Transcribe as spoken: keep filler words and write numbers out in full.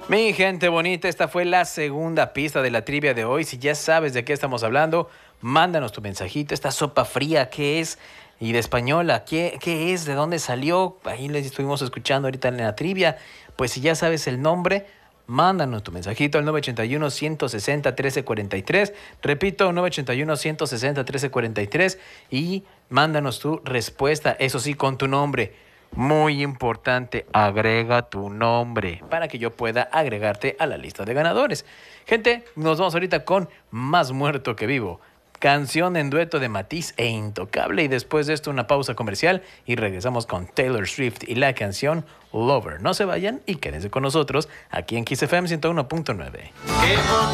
Mi gente bonita, esta fue la segunda pista de la trivia de hoy. Si ya sabes de qué estamos hablando, mándanos tu mensajito. Esta sopa fría, ¿qué es? Y de española, ¿qué, qué es? ¿De dónde salió? Ahí les estuvimos escuchando ahorita en la trivia. Pues si ya sabes el nombre, mándanos tu mensajito al nueve ocho uno, uno seis cero, uno tres cuatro tres. Repito, nueve ocho uno, uno seis cero, uno tres cuatro tres. Y mándanos tu respuesta, eso sí, con tu nombre. Muy importante, agrega tu nombre para que yo pueda agregarte a la lista de ganadores. Gente, nos vamos ahorita con Más Muerto que Vivo. Canción en dueto de Matiz e Intocable. Y después de esto una pausa comercial y regresamos con Taylor Swift y la canción Lover. No se vayan y quédense con nosotros aquí en Kiss F M ciento uno punto nueve.